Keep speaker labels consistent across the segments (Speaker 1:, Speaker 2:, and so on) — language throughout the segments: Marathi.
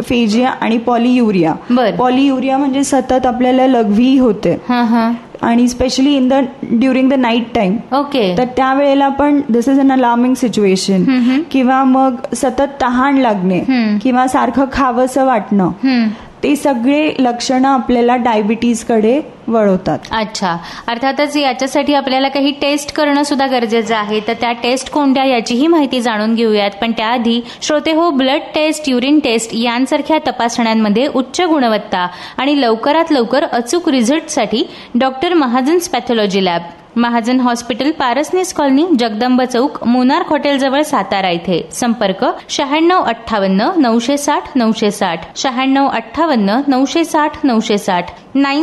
Speaker 1: फेजिया आणि पॉलियुरिया. पॉलियुरिया म्हणजे सतत आपल्याला लघवी होते आणि specially during the night time.
Speaker 2: Okay.
Speaker 1: तर त्यावेळेला पण दिस इज अन अलार्मिंग सिच्युएशन. किंवा मग सतत तहान लागणे किंवा सारखं खावंसं वाटणं, ते सगळे लक्षणं आपल्याला डायबिटीजकडे वळवतात.
Speaker 2: अच्छा. अर्थातच याच्यासाठी आपल्याला काही टेस्ट करणं सुद्धा गरजेचं आहे. तर त्या टेस्ट कोणत्या याचीही माहिती जाणून घेऊयात. पण त्याआधी श्रोते हो, ब्लड टेस्ट, युरिन टेस्ट यांसारख्या तपासण्यांमध्ये उच्च गुणवत्ता आणि लवकरात लवकर अचूक रिझल्टसाठी doctor mahajans pathology lab, Mahajan hospital, Parasnis colony, Jagdamb चौक, मोनार्क हॉटेलजवळ, सातारा इथे. संपर्क 9658 960 960, 9658 960 960,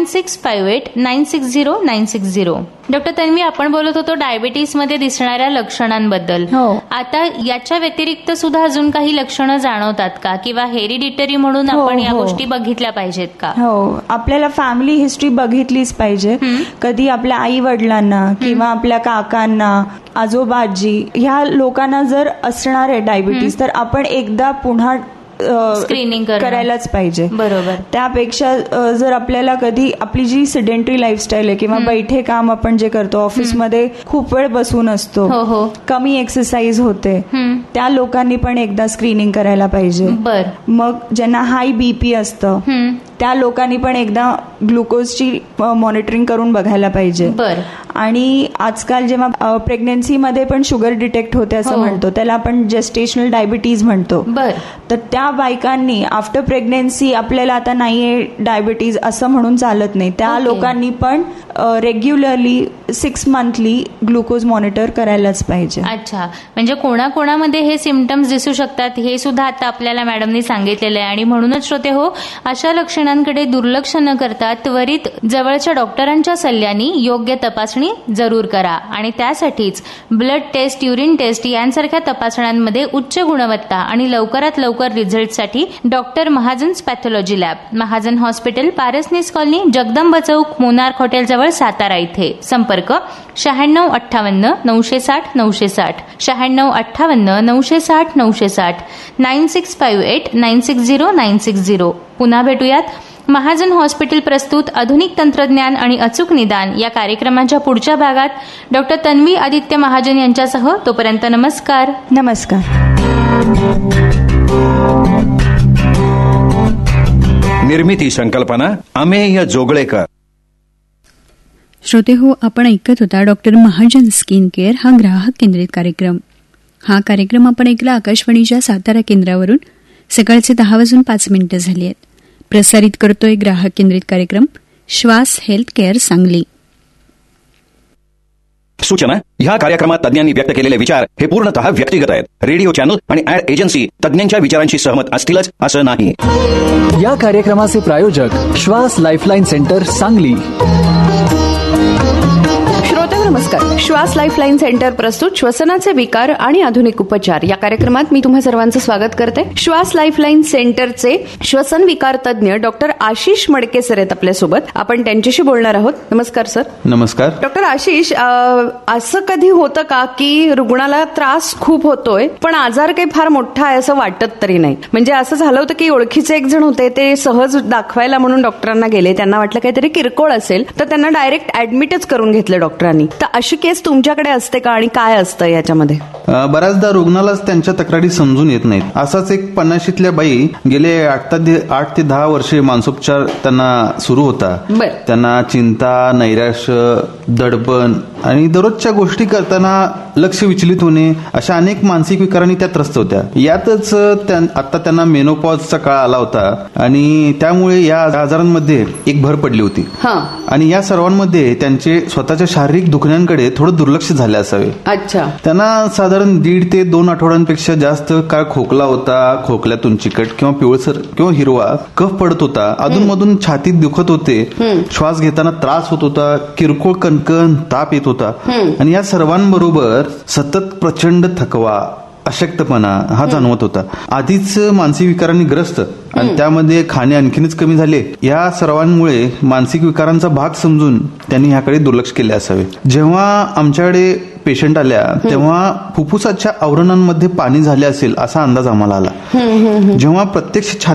Speaker 2: 9658 960 960. डॉक्टर तन्वी, आपण बोलत होतो डायबिटीसमध्ये दिसणाऱ्या लक्षणांबद्दल. आता याच्या व्यतिरिक्त सुद्धा अजून काही लक्षणं जाणवतात का, किंवा हेरिडिटरी म्हणून आपण या गोष्टी बघितल्या पाहिजेत का?
Speaker 1: हो, आपल्याला फॅमिली हिस्ट्री बघितलीच पाहिजे. कधी आपल्या आई वडिलांना किंवा आपल्या काकांना, आजोबा आजी ह्या लोकांना जर असणार आहे डायबिटीस, तर आपण एकदा पुन्हा
Speaker 2: स्क्रीनिंग
Speaker 1: करायलाच पाहिजे.
Speaker 2: बरोबर.
Speaker 1: त्यापेक्षा जर आपल्याला कधी आपली जी सिडेंटरी लाईफस्टाईल आहे किंवा बैठे काम आपण जे करतो, ऑफिसमध्ये खूप वेळ बसून असतो, कमी एक्सरसाइज होते, त्या लोकांनी पण एकदा स्क्रीनिंग करायला पाहिजे. मग ज्यांना हाय बीपी असतं त्या लोकांनी पण एकदा ग्लुकोजची मॉनिटरिंग करून बघायला पाहिजे. आणि आजकाल जेव्हा प्रेग्नन्सीमध्ये पण शुगर डिटेक्ट होते असं म्हणतो, त्याला आपण जेस्टेशनल डायबिटीज म्हणतो. तर त्या बायकांनी आफ्टर प्रेग्नन्सी आपल्याला आता नाहीये डायबिटीज असं म्हणून चालत नाही. त्या लोकांनी पण रेग्युलरली 6 मंथली ग्लुकोज मॉनिटर करायलाच पाहिजे.
Speaker 2: अच्छा. म्हणजे कोणाकोणामध्ये हे सिम्पटम्स दिसू शकतात हे सुद्धा आता आपल्याला मॅडमनी सांगितलेलं आहे. आणि म्हणूनच श्रोते हो, अशा लक्षणांकडे दुर्लक्ष न करता त्वरित जवळच्या डॉक्टरांच्या सल्ल्याने योग्य तपासणी जरूर करा. आणि त्यासाठीच ब्लड टेस्ट, युरिन टेस्ट यांसारख्या तपासण्यांमध्ये उच्च गुणवत्ता आणि लवकरात लवकर रिझल्टसाठी doctor mahajans pathology lab, Mahajan hospital, Parasnis colony, Jagdamb चौक, मोनार्क हॉटेलजवळ, सातारा इथे. संपर्क 9658 960 960, 9658 960 960, 9658 960 960. पुन्हा भेटूयात. महाजन हॉस्पिटल प्रस्तुत आधुनिक तंत्रज्ञान आणि अचूक निदान या कार्यक्रमाच्या पुढच्या भागात डॉक्टर तन्वी आदित्य महाजन यांच्यासह. तोपर्यंत नमस्कार.
Speaker 1: नमस्कार.
Speaker 3: निर्मिती संकल्पना अमेय जोगळेकर.
Speaker 4: श्रोते हो, आपण ऐकत होता डॉक्टर महाजन स्किन केअर हा ग्राहक केंद्रित कार्यक्रम. हा कार्यक्रम आपण ऐकला आकाशवाणीच्या सातारा केंद्रावरून. सकाळचे 10:05 झाली आहेत. प्रसारित करतोय ग्राहक केंद्रित कार्यक्रम श्वास हेल्थ केअर सांगली.
Speaker 3: सूचना: ह्या कार्यक्रमात तज्ञांनी व्यक्त केलेले विचार हे पूर्णतः व्यक्तिगत आहेत. रेडिओ चॅनल आणि ऍड एजन्सी तज्ञांच्या विचारांशी सहमत असतीलच असं नाही.
Speaker 5: या कार्यक्रमाचे प्रायोजक श्वास लाईफलाईन सेंटर सांगली.
Speaker 6: नमस्कार. श्वास लाईफलाईन सेंटर प्रस्तुत श्वसनाचे विकार आणि आधुनिक उपचार या कार्यक्रमात मी तुम्हा सर्वांचं स्वागत करते. श्वास लाईफलाईन सेंटरचे श्वसन विकार तज्ञ डॉक्टर आशिष मडके सर आहेत आपल्यासोबत. आपण त्यांच्याशी बोलणार आहोत. नमस्कार सर.
Speaker 7: नमस्कार.
Speaker 6: डॉक्टर आशिष, असं कधी होतं का की रुग्णाला त्रास खूप होतोय पण आजार काही फार मोठा आहे असं वाटत तरी नाही? म्हणजे असं झालं होतं की ओळखीचे एक जण होते, ते सहज दाखवायला म्हणून डॉक्टरांना गेले, त्यांना वाटलं काहीतरी किरकोळ असेल तर त्यांना डायरेक्ट ऍडमिटच करून घेतलं डॉक्टरांनी. तर अशी केस तुमच्याकडे असते का आणि काय असतं याच्यामध्ये?
Speaker 7: बऱ्याचदा रुग्णालाच त्यांच्या तक्रारी समजून येत नाहीत. असाच एक 50शीतल्या बाई गेले 8 ते 10 वर्षे मानसोपचार त्यांना सुरू होता. त्यांना चिंता, नैराश्य, दडपण आणि दररोजच्या गोष्टी करताना लक्ष विचलित होणे अशा अनेक मानसिक विकारांनी त्या त्रस्त होत्या. यातच आता त्यांना मेनोपॉजचा काळ आला होता आणि त्यामुळे या आजारांमध्ये एक भर पडली होती. आणि या सर्वांमध्ये त्यांचे स्वतःच्या शारीरिक दुखण्यांकडे थोडं दुर्लक्ष झाले असावे.
Speaker 6: अच्छा.
Speaker 7: त्यांना साधारण 1.5 ते 2 आठवड्यांपेक्षा जास्त काळ खोकला होता. खोकल्यातून चिकट किंवा पिवळसर किंवा हिरवा कफ पडत होता. अधूनमधून छातीत दुखत होते. श्वास घेताना त्रास होत होता. किरकोळ कणकण, ताप येत होता. आणि या सर्वांबरोबर सतत प्रचंड थकवा, अशक्तपणा हा जाणवत होता. आधीच मानसिक विकारांनी ग्रस्त आणि त्यामध्ये खाणे आणखीनच कमी झाले. या सर्वांमुळे मानसिक विकारांचा भाग समजून त्यांनी ह्याकडे दुर्लक्ष केले असावे. जेव्हा आमच्याकडे पेशंट आल्या तेव्हा फुफ्फुसाच्या आवरणांमध्ये पाणी झाले असेल असा अंदाज आम्हाला आला. जेव्हा प्रत्यक्ष